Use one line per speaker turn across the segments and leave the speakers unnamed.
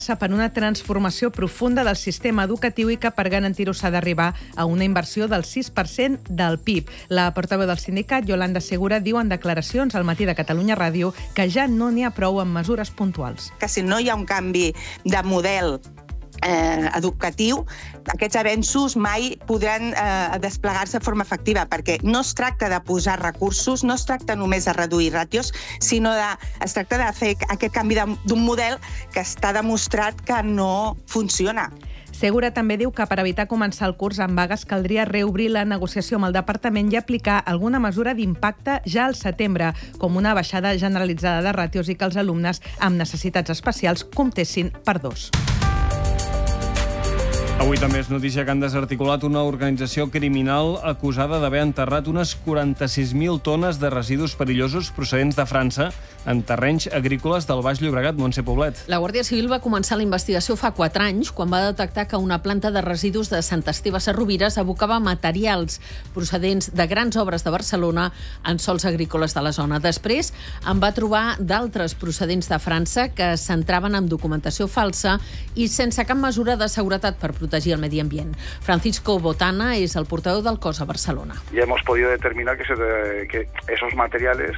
per una transformació profunda del sistema educatiu i que per garantir-ho s'ha d'arribar a una inversió del 6% del PIB. La portaveu del sindicat, Yolanda Segura, diu en declaracions al Matí de Catalunya Ràdio que ja no n'hi ha prou amb mesures puntuals.
Que si no hi ha un canvi de model educatiu, aquests avenços mai podran desplegar-se de forma efectiva, perquè no es tracta de posar recursos, no es tracta només de reduir ràtios, sinó es tracta de fer aquest canvi d'un model que està demostrat que no funciona.
Segura també diu que per evitar començar el curs amb vagues caldria reobrir la negociació amb el departament i aplicar alguna mesura d'impacte ja al setembre, com una baixada generalitzada de ràtios i que els alumnes amb necessitats especials comptessin per 2.
Avui també és notícia que han desarticulat una organització criminal acusada d'haver enterrat unes 46.000 tones de residus perillosos procedents de França en terrenys agrícoles del Baix Llobregat. Montse Poblet.
La Guàrdia Civil va començar la investigació fa 4 anys, quan va detectar que una planta de residus de Sant Esteve Sesrovires abocava materials procedents de grans obres de Barcelona en sols agrícoles de la zona. Després en va trobar d'altres procedents de França que s'entraven amb documentació falsa i sense cap mesura de seguretat per protegir el medi ambient. Francisco Botana es el portaveu del cos a Barcelona.
Ya hemos podido determinar que esos materiales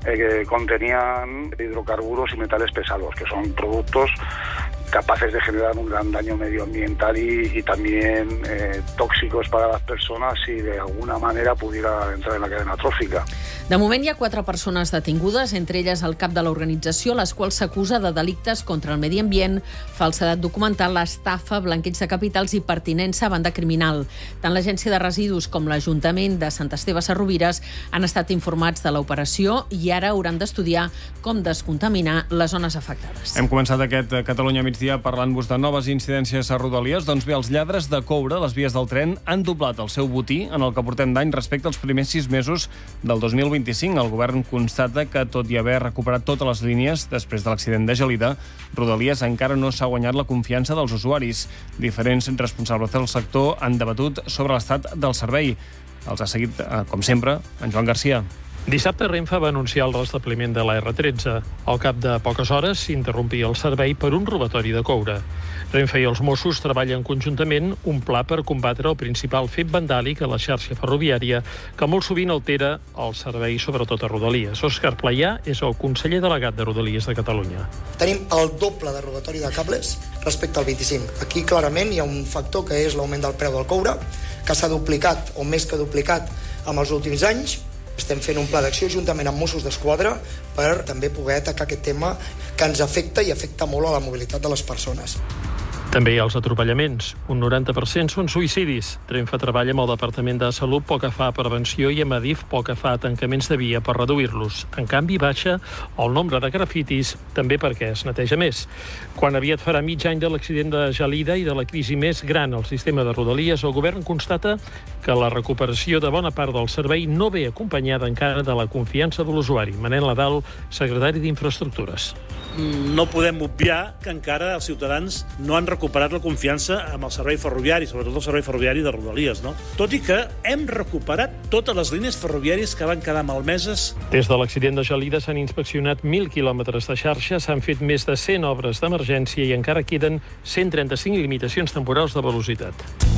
contenían hidrocarburos y metales pesados, que son productos capaces de generar un gran daño medioambiental y también tóxicos para las personas si de alguna manera pudiera entrar en la cadena tròfica.
De moment hi ha 4 persones detingudes, entre elles el cap de l'organització, les quals s'acusa de delictes contra el medi ambient, falsedat documental, estafa, blanqueig de capitals i pertinença a banda criminal. Tant l'Agència de Residus com l'Ajuntament de Sant Esteve Sesrovires han estat informats de l'operació i ara hauran d'estudiar com descontaminar les zones afectades.
Hem començat aquest Catalunya migdia parlant-vos de noves incidències a Rodalies. Doncs bé, els lladres de coure, les vies del tren, han doblat el seu botí en el que portem d'any respecte als primers 6 mesos del 2025. El govern constata que, tot i haver recuperat totes les línies després de l'accident de Gelida, Rodalies encara no s'ha guanyat la confiança dels usuaris. Diferents responsables del sector han debatut sobre l'estat del servei. Els ha seguit, com sempre, en Joan Garcia.
Dissabte Renfe va anunciar el restabliment de la R13. Al cap de poques hores s'interrompia el servei per un robatori de coure. Renfe i els Mossos treballen conjuntament un pla per combatre el principal fet vandàlic a la xarxa ferroviària que molt sovint altera el servei, sobretot a Rodalies. Òscar Playà és el conseller delegat de Rodalies de Catalunya.
Tenim el doble de robatori de cables respecte al 25. Aquí clarament hi ha un factor que és l'augment del preu del coure, que s'ha duplicat o més que duplicat en els últims anys. Estem fent un pla d'acció juntament amb Mossos d'Esquadra per també poder atacar aquest tema que ens afecta i afecta molt a la mobilitat de les persones.
També hi ha els atropellaments. Un 90% són suïcidis. Renfe treballa amb el Departament de Salut pel que fa a prevenció i amb Adif pel que fa a tancaments de via per reduir-los. En canvi, baixa el nombre de grafitis, també perquè es neteja més. Quan aviat farà mig any de l'accident de Gelida i de la crisi més gran al sistema de Rodalies, el govern constata que la recuperació de bona part del servei no ve acompanyada encara de la confiança de l'usuari. Manel Nadal, secretari d'Infraestructures.
No podem obviar que encara els ciutadans no han recuperat la confiança amb el servei ferroviari, sobretot el servei ferroviari de Rodalies, no? Tot i que hem recuperat totes les línies ferroviàries que van quedar malmeses.
Des de l'accident de Gelida s'han inspeccionat 1.000 quilòmetres de xarxa, s'han fet més de 100 obres d'emergència i encara queden 135 limitacions temporals de velocitat.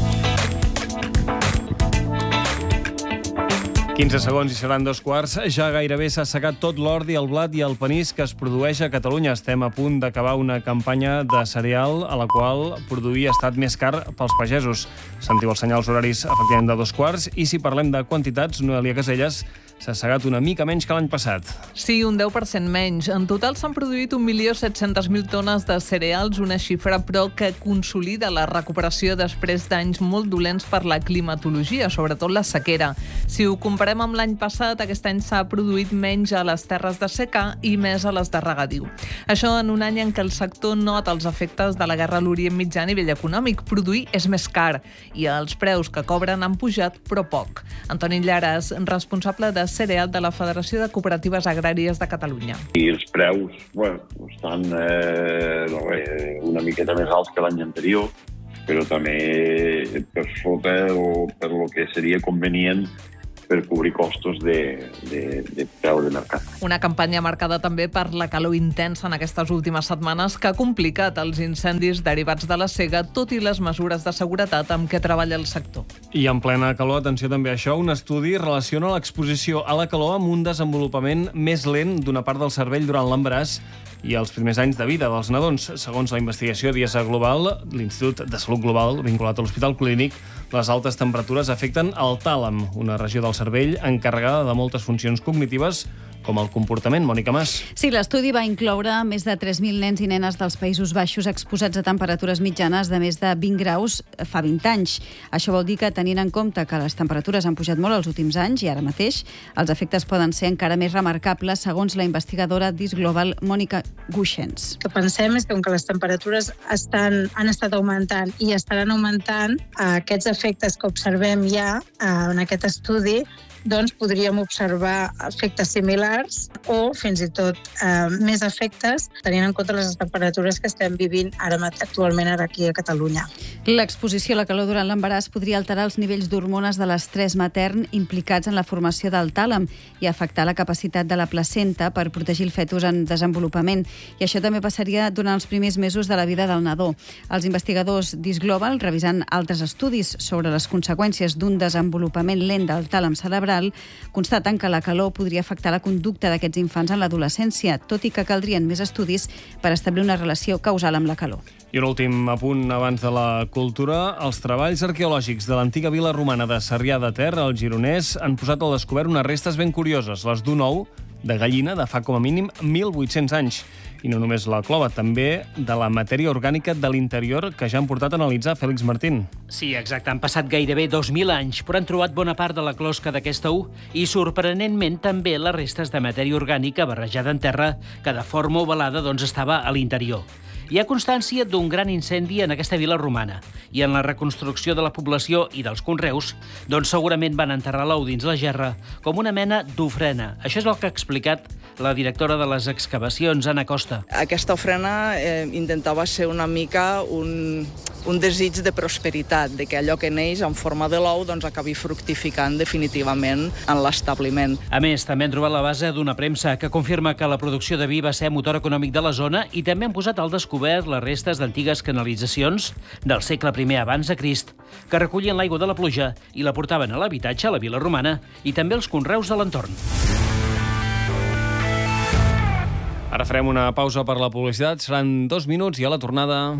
15 segons i seran 2:15. Ja gairebé s'ha assecat tot l'ordi, el blat i el panís que es produeix a Catalunya. Estem a punt d'acabar una campanya de cereal a la qual produir ha estat més car pels pagesos. Sentiu els senyals horaris efectivament de 2:15 i si parlem de quantitats, Noelia Caselles, s'ha assegat una mica menys que l'any passat.
Sí, un 10% menys. En total s'han produït 1.700.000 tones de cereals, una xifra però que consolida la recuperació després d'anys molt dolents per la climatologia, sobretot la sequera. Si ho comparem amb l'any passat, aquest any s'ha produït menys a les terres de secà i més a les de regadiu. Això en un any en què el sector nota els efectes de la guerra a l'Orient Mitjà a nivell econòmic. Produir és més car i els preus que cobren han pujat, però poc. Antoni Llaras, responsable de cereal de la Federació de Cooperatives Agràries de Catalunya.
I els preus estan una miqueta més alts que l'any anterior, però també per sota o per lo que seria convenient per cobrir costos de preu de mercat.
Una campanya marcada també per la calor intensa en aquestes últimes setmanes que ha complicat els incendis derivats de la sega, tot i les mesures de seguretat amb què treballa el sector.
I en plena calor, atenció també a això, un estudi relaciona l'exposició a la calor amb un desenvolupament més lent d'una part del cervell durant l'embaràs i els primers anys de vida dels nadons. Segons la investigació d'IESA Global, l'Institut de Salut Global, vinculat a l'Hospital Clínic, les altes temperatures afecten el tàlam, una regió del cervell encarregada de moltes funcions cognitives, com el comportament. Mònica Mas.
Sí, l'estudi va incloure més de 3.000 nens i nenes dels Països Baixos exposats a temperatures mitjanes de més de 20 graus fa 20 anys. Això vol dir que, tenint en compte que les temperatures han pujat molt els últims anys i ara mateix, els efectes poden ser encara més remarcables, segons la investigadora d'IS Global, Mònica Guixens.
El que pensem és que, com que les temperatures han estat augmentant i estaran augmentant, aquests efectes que observem ja en aquest estudi, doncs podríem observar efectes similars o fins i tot més efectes tenint en compte les temperatures que estem vivint actualment aquí a Catalunya.
L'exposició a la calor durant l'embaràs podria alterar els nivells d'hormones de l'estrès matern implicats en la formació del tàlam i afectar la capacitat de la placenta per protegir el fetus en desenvolupament. I això també passaria durant els primers mesos de la vida del nadó. Els investigadors d'IS Global, revisant altres estudis sobre les conseqüències d'un desenvolupament lent del tàlam cerebral, constaten que la calor podria afectar la conducta d'aquests infants en l'adolescència, tot i que caldrien més estudis per establir una relació causal amb la calor.
I un últim apunt abans de la cultura. Els treballs arqueològics de l'antiga vila romana de Sarrià de Ter, al Gironès, han posat al descobert unes restes ben curioses, les d'un ou de gallina de fa com a mínim 1.800 anys. I no només la clova, també de la matèria orgànica de l'interior que ja han portat a analitzar. Fèlix Martín.
Sí, exacte. Han passat gairebé 2.000 anys, però han trobat bona part de la closca d'aquesta ou i, sorprenentment, també les restes de matèria orgànica barrejada en terra que de forma ovalada estava a l'interior. Hi ha constància d'un gran incendi en aquesta vila romana i en la reconstrucció de la població i dels conreus, segurament van enterrar l'ou dins la gerra com una mena d'ofrena. Això és el que ha explicat la directora de les excavacions, Anna Costa.
Aquesta ofrena intentava ser una mica un desig de prosperitat, de que allò que neix en forma de l'ou acabi fructificant definitivament en l'establiment.
A més, també han trobat la base d'una premsa que confirma que la producció de vi va ser motor econòmic de la zona i també han posat al descobert les restes d'antigues canalitzacions del segle I abans de Crist, que recollien l'aigua de la pluja i la portaven a l'habitatge a la vila romana i també als conreus de l'entorn.
Ara farem una pausa per la publicitat. Seran 2 minuts i a la tornada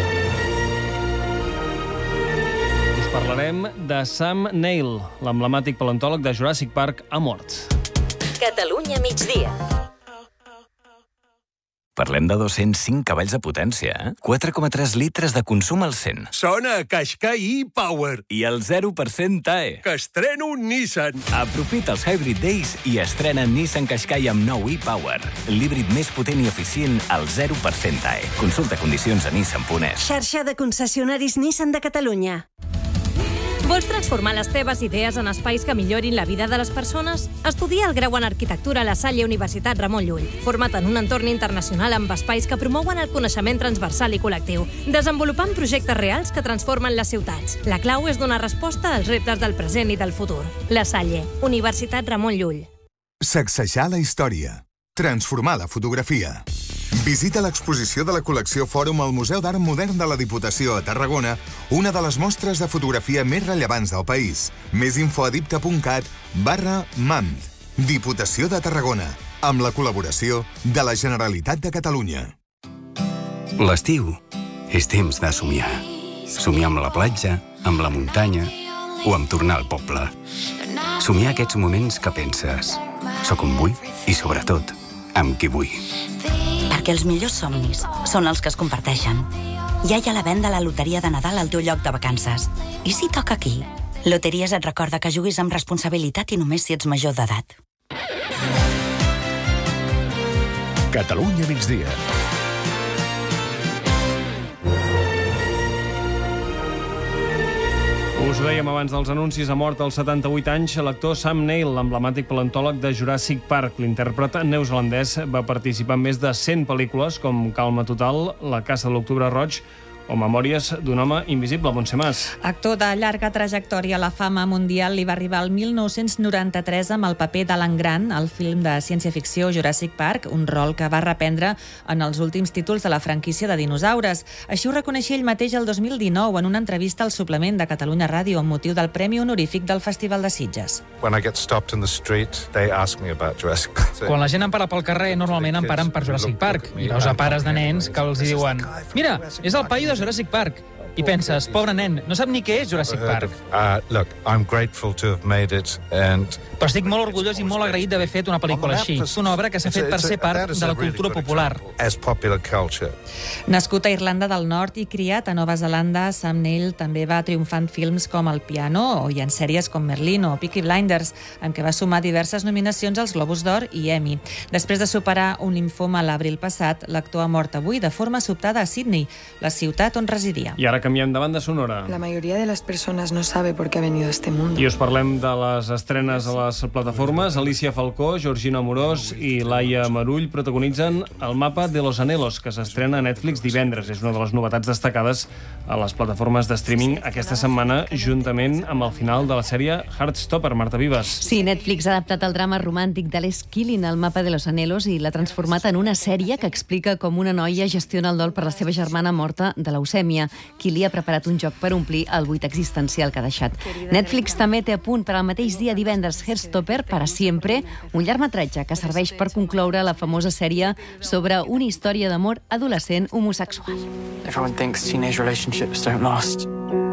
us parlarem de Sam Neill, l'emblemàtic paleontòleg de Jurassic Park, ha mort.
Catalunya migdia.
Parlem de 205 cavalls de potència, 4,3 litres de consum al 100.
Sona Qashqai e-Power.
I el 0% TAE.
Que estreno un Nissan.
Aprofita els Hybrid Days i estrena Nissan Qashqai amb nou e-Power. L'híbrid més potent i eficient al 0% TAE. Consulta condicions a Nissan.es.
Xarxa de concessionaris Nissan de Catalunya. Vols transformar les teves idees en espais que millorin la vida de les persones? Estudia el grau en arquitectura a la Salle Universitat Ramon Llull. Forma't en un entorn internacional amb espais que promouen el coneixement transversal i col·lectiu, desenvolupant projectes reals que transformen les ciutats. La clau és donar resposta als reptes del present i del futur. La Salle, Universitat Ramon Llull.
Sacsejar la història. Transformar la fotografia. Visita l'exposició de la col·lecció Fòrum al Museu d'Art Modern de la Diputació a Tarragona, una de les mostres de fotografia més rellevants del país. Més info a dipta.cat/MAMD. Diputació de Tarragona, amb la col·laboració de la Generalitat de Catalunya.
L'estiu és temps de somiar. Somiar amb la platja, amb la muntanya o amb tornar al poble. Somiar aquests moments que penses: soc on vull i, sobretot, amb qui vull.
Perquè els millors somnis són els que es comparteixen. Ja hi ha la venda a la loteria de Nadal al teu lloc de vacances. I si toca aquí? Loteries et recorda que juguis amb responsabilitat i només si ets major d'edat.
Catalunya migdia.
Us ho dèiem abans dels anuncis, ha mort als 78 anys l'actor Sam Neill, l'emblemàtic paleontòleg de Jurassic Park. L'intèrpret neozelandès va participar en més de 100 pel·lícules, com Calma Total, La caça de l'Octubre Roig o Memòries d'un home invisible, Montse Mas.
Actor de llarga trajectòria a la fama mundial, li va arribar el 1993 amb el paper d'Alan Grant al film de ciència-ficció Jurassic Park, un rol que va reprendre en els últims títols de la franquícia de dinosaures. Així ho reconeixia ell mateix el 2019 en una entrevista al suplement de Catalunya Ràdio amb motiu del Premi Honorífic del Festival de Sitges.
When I get stopped in the street, they ask me about Jurassic Park.
Quan la gent em para pel carrer, normalment em paren per Jurassic Park. I veus a pares de nens que els diuen: mira, és el paio de Jurassic Park. I penses, pobre nen, no sap ni què és Jurassic Park.
Look, I'm grateful to have made it and...
Però estic molt orgullós i molt agraït d'haver fet una pel·lícula així. És una obra que s'ha fet per ser part de la cultura popular.
As popular culture.
Nascut a Irlanda del Nord i criat a Nova Zelanda, Sam Neill també va triomfar en films com El piano i en sèries com Merlin o Peaky Blinders, en què va sumar diverses nominacions als Globus d'Or i Emmy. Després de superar un limfoma l'abril passat, l'actor ha mort avui de forma sobtada a Sydney, la ciutat on residia.
I ara canviem de banda sonora.
La mayoría de las personas no sabe por qué ha venido a este mundo.
I us parlem de les estrenes a les plataformes. Alicia Falcó, Georgina Amorós i Laia Marull protagonitzen El mapa de los anhelos, que s'estrena a Netflix divendres. És una de les novetats destacades a les plataformes de streaming aquesta setmana, juntament amb el final de la sèrie Heartstopper. Marta Vives.
Sí, Netflix ha adaptat el drama romàntic de Les Killing, El mapa de los anhelos, i l'ha transformat en una sèrie que explica com una noia gestiona el dol per la seva germana morta de leucèmia. Li ha preparat un joc per omplir el buit existencial que ha deixat. Netflix també té a punt per al mateix dia divendres Heartstopper, para siempre, un llargmetratge que serveix per concloure la famosa sèrie sobre una història d'amor adolescent homosexual.
Everyone thinks teenage relationships don't last.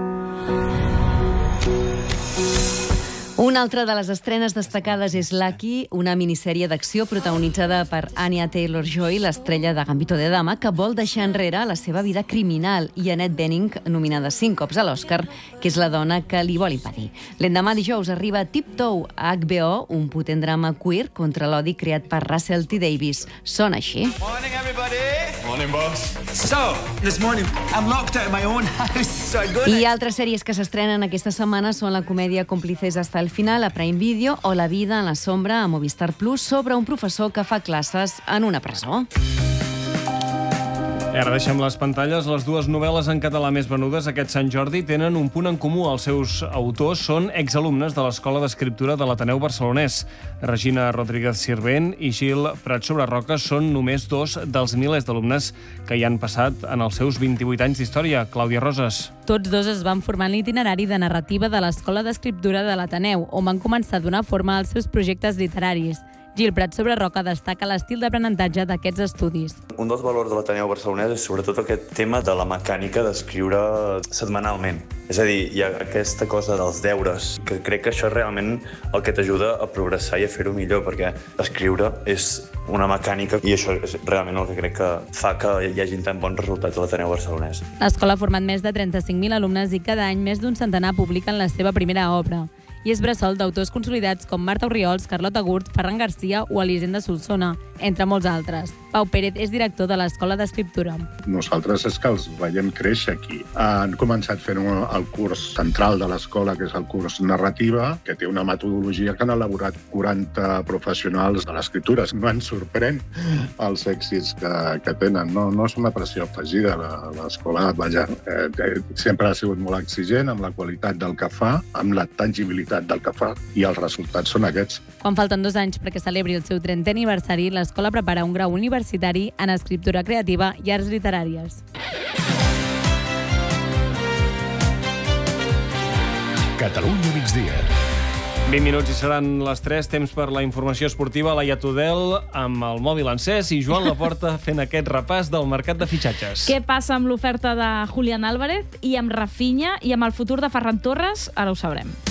Una altra de les estrenes destacades és Lucky, una minissèrie d'acció protagonitzada per Anya Taylor-Joy, l'estrella de Gambito de Dama, que vol deixar enrere la seva vida criminal, i Annette Bening, nominada 5 cops a l'Oscar, que és la dona que li vol impedir. L'endemà dijous arriba Tiptoe a HBO, un potent drama queer contra l'odi creat per Russell T. Davies. Sona així.
Morning, everybody. Morning, boss. So, this morning, I'm locked out of my own house, so I go...
I altres sèries que s'estrenen aquesta setmana són la comèdia Còmplices hasta el final a Prime Video o La vida en la sombra a Movistar Plus, sobre un professor que fa classes en una presó.
Ara deixem les pantalles. Les dues novel·les en català més venudes aquest Sant Jordi tenen un punt en comú. Els seus autors són exalumnes de l'Escola d'Escriptura de l'Ateneu Barcelonès. Regina Rodríguez Sirvent i Gil Prat Sobreroca són només dos dels milers d'alumnes que hi han passat en els seus 28 anys d'història. Clàudia Roses.
Tots dos es van formar en l'itinerari de narrativa de l'Escola d'Escriptura de l'Ateneu, on van començar a donar forma als seus projectes literaris. Gil Prat Sobreroca destaca l'estil d'aprenentatge d'aquests estudis.
Un dels valors de l'Ateneu Barcelonès és sobretot aquest tema de la mecànica d'escriure setmanalment. És a dir, hi ha aquesta cosa dels deures, que crec que això és realment el que t'ajuda a progressar i a fer-ho millor, perquè escriure és una mecànica i això és realment el que crec que fa que hi hagin tan bons resultats a l'Ateneu Barcelonès.
L'escola ha format més de 35.000 alumnes i cada any més d'un centenar publiquen la seva primera obra. I és bressol d'autors consolidats com Marta Orriols, Carlota Gurt, Ferran Garcia o Elisenda Solsona, entre molts altres. Pau Pérez és director de l'Escola d'Escriptura.
Nosaltres és que els veiem créixer aquí. Han començat fent el curs central de l'escola, que és el curs narrativa, que té una metodologia que han elaborat 40 professionals de l'escriptura. No ens sorprèn els èxits que tenen. No és una pressió afegida. L'escola, sempre ha sigut molt exigent amb la qualitat del que fa, amb la tangibilitat del que fa, i els resultats són aquests.
Quan falten 2 anys perquè celebri el seu 30è aniversari, l'escola prepara un grau universitari en escriptura creativa i arts literàries.
Catalunya migdia.
20 minuts i seran les 3, temps per la informació esportiva. Laia Tudel amb el mòbil encès i Joan Laporta fent aquest repàs del mercat de fitxatges.
Què passa amb l'oferta de Julián Álvarez i amb Rafinha i amb el futur de Ferran Torres? Ara ho sabrem.